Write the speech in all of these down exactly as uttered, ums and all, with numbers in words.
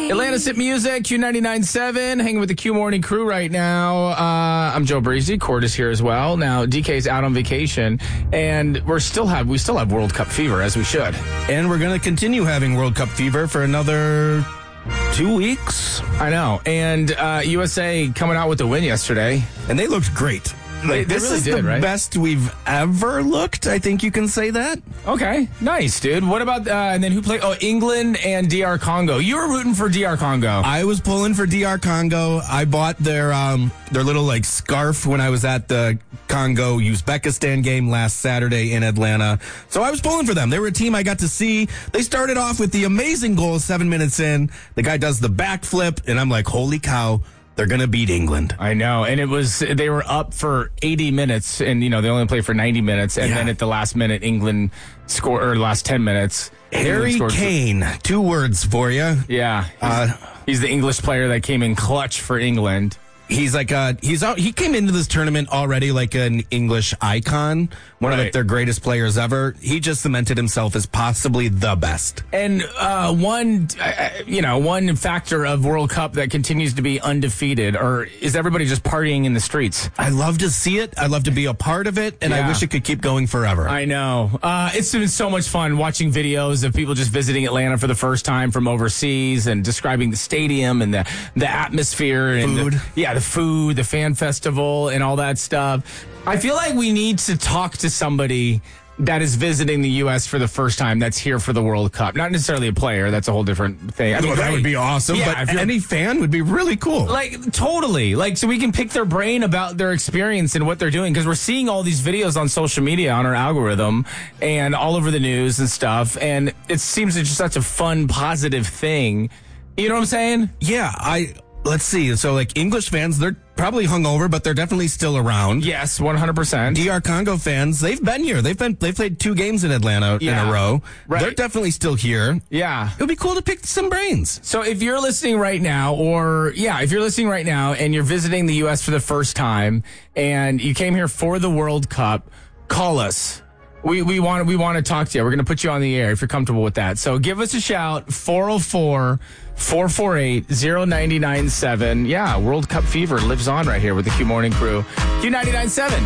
Atlanta's Hit Music, Q ninety-nine point seven, hanging with the Q Morning crew right now. Uh, I'm Joe Breezy. Cord is here as well. Now, D K's out on vacation, and we're still have we still have World Cup fever, as we should. And we're going to continue having World Cup fever for another two weeks. I know. And uh, U S A coming out with the win yesterday. And they looked great. They, they this really is did, the right? best we've ever looked. I think you can say that. Okay, nice, dude. What about, uh, and then who played? Oh, England and D R Congo. You were rooting for D R Congo. I was pulling for D R Congo. I bought their um, their little like scarf when I was at the Congo Uzbekistan game last Saturday in Atlanta. So I was pulling for them. They were a team I got to see. They started off with the amazing goal seven minutes in. The guy does the backflip, and I'm like, holy cow. They're going to beat England. I know. And it was, they were up for eighty minutes, and, you know, they only played for ninety minutes. And yeah. then at the last minute, England scored, or last ten minutes. Harry Kane. Two words for you. Yeah. He's, Uh, he's the English player that came in clutch for England. He's like a, he's out, he came into this tournament already like an English icon, one right. of their greatest players ever. He just cemented himself as possibly the best. And uh, one, uh, you know, one factor of World Cup that continues to be undefeated, or is everybody just partying in the streets? I love to see it. I love to be a part of it, and Yeah. I wish it could keep going forever. I know. Uh, it's been so much fun watching videos of people just visiting Atlanta for the first time from overseas and describing the stadium and the, the atmosphere. And Food. The, yeah, the food, the fan festival, and all that stuff. I feel like we need to talk to somebody that is visiting the U S for the first time that's here for the World Cup. Not necessarily a player. That's a whole different thing. I mean, Well, that great. would be awesome, Yeah, if but you're- any fan would be really cool. Like, totally. Like, so we can pick their brain about their experience and what they're doing, because we're seeing all these videos on social media, on our algorithm, and all over the news and stuff, and it seems it's just such a fun, positive thing. You know what I'm saying? Yeah, I... Let's see. So, like, English fans, they're probably hungover, but they're definitely still around. Yes, one hundred percent. D R Congo fans, they've been here. They've been they've played two games in Atlanta Yeah. in a row. Right. They're definitely still here. Yeah. It would be cool to pick some brains. So if you're listening right now, or yeah, if you're listening right now and you're visiting the U S for the first time and you came here for the World Cup, call us. We we want we want to talk to you. We're going to put you on the air if you're comfortable with that. So give us a shout, four oh four, four four eight, oh nine nine seven. Yeah, World Cup fever lives on right here with the Q Morning crew. Q ninety-nine point seven.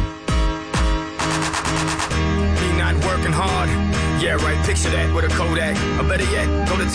Me not working hard. Yeah, right. Picture that with a Kodak. Or better yet, go to